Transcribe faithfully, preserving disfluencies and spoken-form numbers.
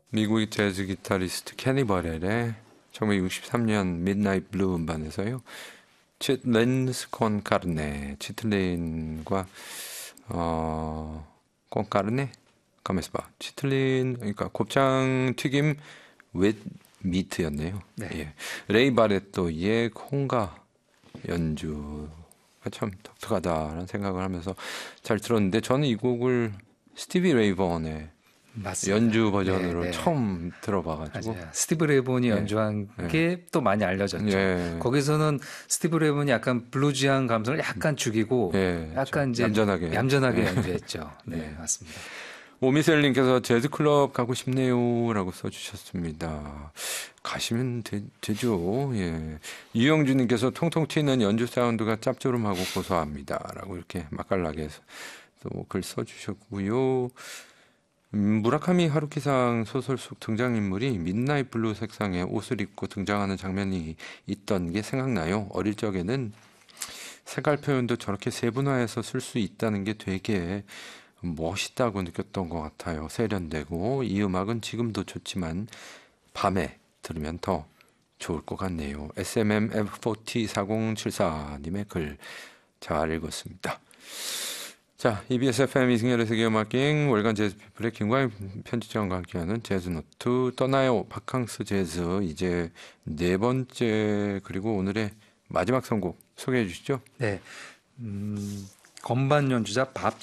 미국의 재즈 기타리스트 케니 버렐의 천구백육십삼 년 미드나잇 블루 음반에서요. 치틀린스 콘 카르네, 치틀린과 어, 콘 카르네? 가만있어 봐. 치틀린, 그러니까 곱창 튀김 웻 미트였네요. 네. 예. 레이 바레토의 콩가 연주가 참 독특하다라는 생각을 하면서 잘 들었는데 저는 이 곡을 스티비 레이번의 맞습니다. 연주 버전으로 네, 네. 처음 들어봐가지고 맞아요. 스티브 레이본이 예. 연주한 예. 게 또 많이 알려졌죠. 예. 거기서는 스티브 레이본이 약간 블루지한 감성을 약간 죽이고 예, 약간 이제 얌전하게. 얌전하게 예. 연주했죠. 네, 예. 맞습니다. 오미셀님께서 재즈클럽 가고 싶네요라고 써주셨습니다. 가시면 되, 되죠. 예. 유영주님께서 통통 튀는 연주 사운드가 짭조름하고 고소합니다라고 이렇게 맛깔나게 또 글 써주셨고요. 음, 무라카미 하루키상 소설 속 등장인물이 midnight 블루 색상의 옷을 입고 등장하는 장면이 있던 게 생각나요. 어릴 적에는 색깔 표현도 저렇게 세분화해서 쓸 수 있다는 게 되게 멋있다고 느꼈던 것 같아요. 세련되고 이 음악은 지금도 좋지만 밤에 들으면 더 좋을 것 같네요. 에스엠엠 에프 사공칠사님의 글 잘 읽었습니다. 자, 이비에스 에프엠 이승열의 세계음악여행 월간 재즈피플의 김광희 편집장과 함께하는 재즈노트 떠나요 바캉스 재즈 이제 네 번째 그리고 오늘의 마지막 선곡 소개해 주시죠. 네, 음, 건반 연주자 밥